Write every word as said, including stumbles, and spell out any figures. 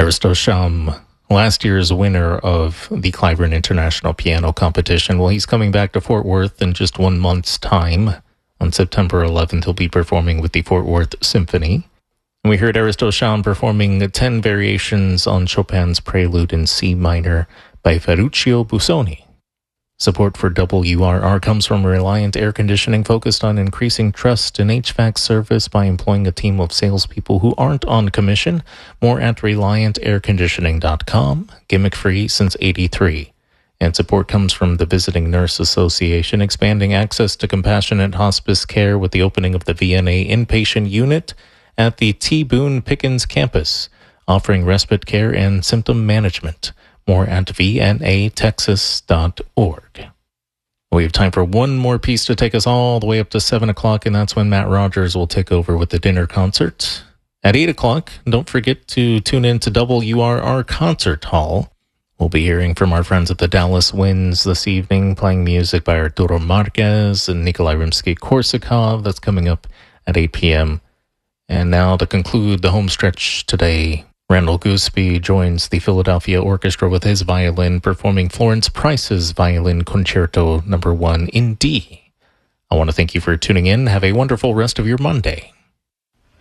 Aristo Sham, last year's winner of the Clyburn International Piano Competition. Well, he's coming back to Fort Worth in just one month's time. On September eleventh, he'll be performing with the Fort Worth Symphony. And we heard Aristo Sham performing ten variations on Chopin's Prelude in C minor by Ferruccio Busoni. Support for W R R comes from Reliant Air Conditioning, focused on increasing trust in H V A C service by employing a team of salespeople who aren't on commission. More at reliant air conditioning dot com. Gimmick-free since eighty-three. And support comes from the Visiting Nurse Association, expanding access to compassionate hospice care with the opening of the V N A inpatient unit at the T. Boone Pickens campus, offering respite care and symptom management. More at v n a texas dot org. We have time for one more piece to take us all the way up to seven o'clock, and that's when Matt Rogers will take over with the dinner concert. At eight o'clock, don't forget to tune in to W R R Concert Hall. We'll be hearing from our friends at the Dallas Winds this evening, playing music by Arturo Marquez and Nikolai Rimsky-Korsakov. That's coming up at eight p.m. And now to conclude the home stretch today, Randall Gooseby joins the Philadelphia Orchestra with his violin, performing Florence Price's Violin Concerto number one in D. I want to thank you for tuning in. Have a wonderful rest of your Monday.